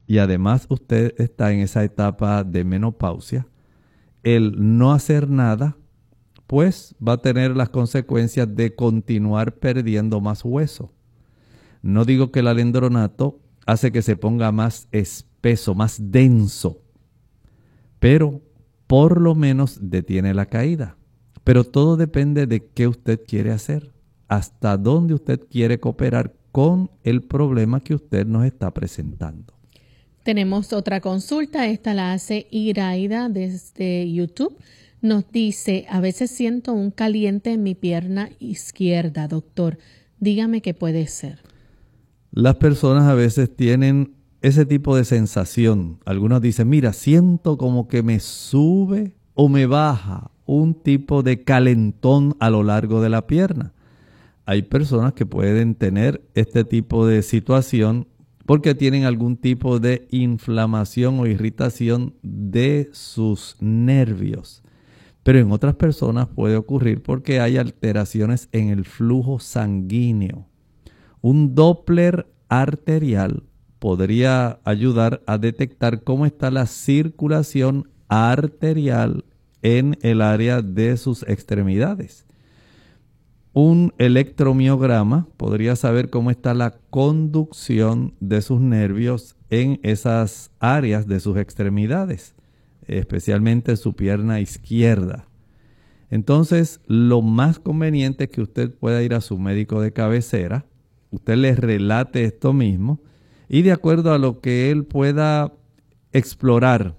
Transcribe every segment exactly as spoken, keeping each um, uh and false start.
y además usted está en esa etapa de menopausia, el no hacer nada, pues va a tener las consecuencias de continuar perdiendo más hueso. No digo que el alendronato hace que se ponga más espeso, más denso, pero por lo menos detiene la caída. Pero todo depende de qué usted quiere hacer, hasta dónde usted quiere cooperar con el problema que usted nos está presentando. Tenemos otra consulta, esta la hace Iraida desde YouTube. Nos dice, a veces siento un caliente en mi pierna izquierda, doctor. Dígame qué puede ser. Las personas a veces tienen ese tipo de sensación. Algunos dicen, mira, siento como que me sube o me baja un tipo de calentón a lo largo de la pierna. Hay personas que pueden tener este tipo de situación porque tienen algún tipo de inflamación o irritación de sus nervios. Pero en otras personas puede ocurrir porque hay alteraciones en el flujo sanguíneo. Un Doppler arterial podría ayudar a detectar cómo está la circulación arterial en el área de sus extremidades. Un electromiograma podría saber cómo está la conducción de sus nervios en esas áreas de sus extremidades, especialmente su pierna izquierda. Entonces, lo más conveniente es que usted pueda ir a su médico de cabecera, usted le relate esto mismo y de acuerdo a lo que él pueda explorar,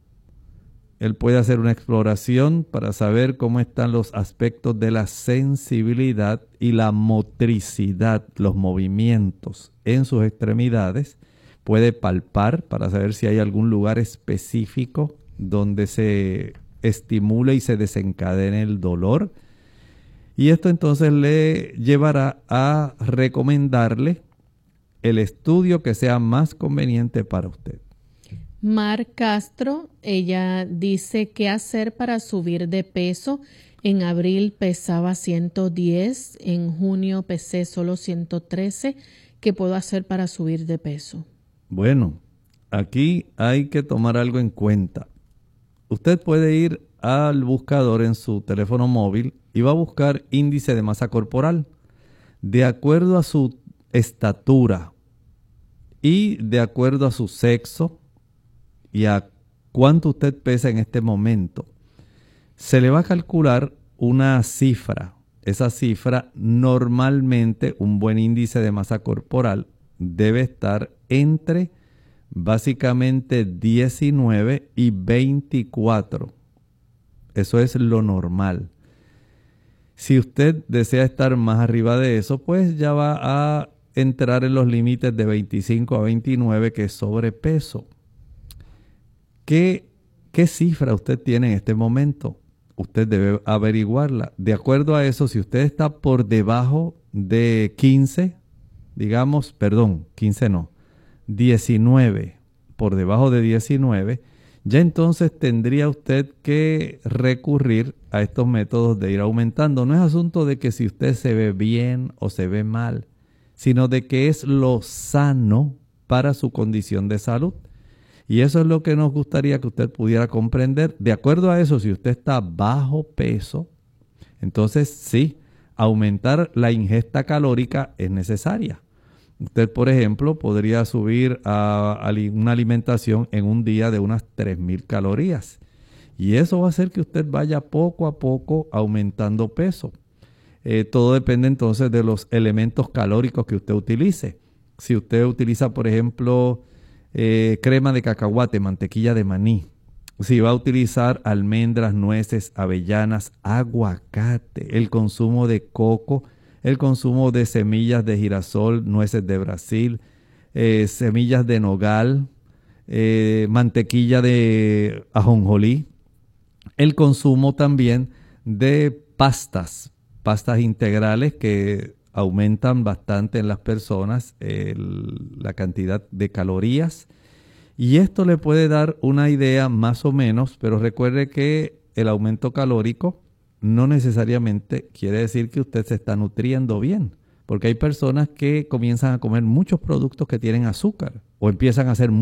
él puede hacer una exploración para saber cómo están los aspectos de la sensibilidad y la motricidad, los movimientos en sus extremidades. Puede palpar para saber si hay algún lugar específico donde se estimule y se desencadene el dolor. Y esto entonces le llevará a recomendarle el estudio que sea más conveniente para usted. Mar Castro, ella dice qué hacer para subir de peso. En abril pesaba ciento diez, en junio pesé solo ciento trece. ¿Qué puedo hacer para subir de peso? Bueno, aquí hay que tomar algo en cuenta. Usted puede ir al buscador en su teléfono móvil y va a buscar índice de masa corporal. De acuerdo a su estatura y de acuerdo a su sexo y a cuánto usted pesa en este momento, se le va a calcular una cifra. Esa cifra, normalmente un buen índice de masa corporal debe estar entre básicamente diecinueve y veinticuatro. Eso es lo normal. Si usted desea estar más arriba de eso, pues ya va a entrar en los límites de veinticinco a veintinueve, que es sobrepeso. ¿Qué, qué cifra usted tiene en este momento? Usted debe averiguarla. De acuerdo a eso, si usted está por debajo de quince, digamos, perdón, quince no, diecinueve, por debajo de diecinueve, ya entonces tendría usted que recurrir a estos métodos de ir aumentando. No es asunto de que si usted se ve bien o se ve mal, sino de que es lo sano para su condición de salud. Y eso es lo que nos gustaría que usted pudiera comprender. De acuerdo a eso, si usted está bajo peso, entonces sí, aumentar la ingesta calórica es necesaria. Usted, por ejemplo, podría subir a, a una alimentación en un día de unas tres mil calorías. Y eso va a hacer que usted vaya poco a poco aumentando peso. Eh, todo depende entonces de los elementos calóricos que usted utilice. Si usted utiliza, por ejemplo, eh, crema de cacahuate, mantequilla de maní. Si va a utilizar almendras, nueces, avellanas, aguacate, el consumo de coco, el consumo de semillas de girasol, nueces de Brasil, eh, semillas de nogal, eh, mantequilla de ajonjolí, el consumo también de pastas, pastas integrales que aumentan bastante en las personas el, la cantidad de calorías. Y esto le puede dar una idea más o menos, pero recuerde que el aumento calórico no necesariamente quiere decir que usted se está nutriendo bien, porque hay personas que comienzan a comer muchos productos que tienen azúcar o empiezan a hacer